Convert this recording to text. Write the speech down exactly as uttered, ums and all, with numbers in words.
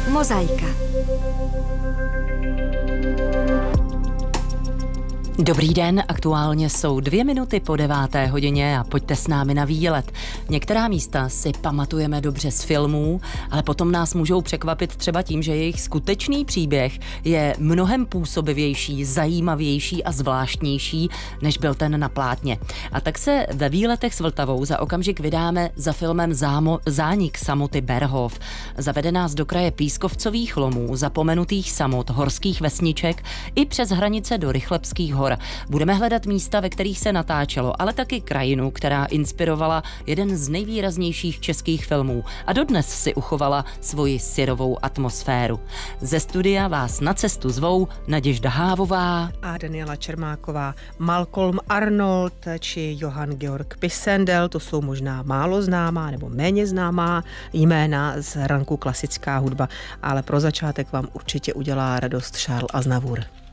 Mozaika. Dobrý den, aktuálně jsou dvě minuty po deváté hodině a pojďte s námi na výlet. Některá místa si pamatujeme dobře z filmů, ale potom nás můžou překvapit třeba tím, že jejich skutečný příběh je mnohem působivější, zajímavější a zvláštnější, než byl ten na plátně. A tak se ve výletech s Vltavou za okamžik vydáme za filmem Zámo, Zánik samoty Berhof. Zavede nás do kraje pískovcových lomů, zapomenutých samot, horských vesniček i přes hranice do Rychlebských hor. Budeme hledat místa, ve kterých se natáčelo, ale taky krajinu, která inspirovala jeden z nejvýraznějších českých filmů a dodnes si uchovala svoji syrovou atmosféru. Ze studia vás na cestu zvou Naděžda Hávová a Daniela Čermáková. Malcolm Arnold či Johann Georg Pisendel, to jsou možná málo známá nebo méně známá jména z ranku klasická hudba, ale pro začátek vám určitě udělá radost Charles Aznavour.